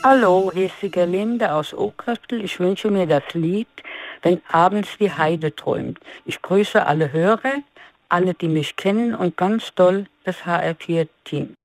Hallo, hier ist die Gerlinde aus Okrastel. Ich wünsche mir das Lied "Wenn abends die Heide träumt". Ich grüße alle Hörer, alle, die mich kennen und ganz doll das HR4-Team.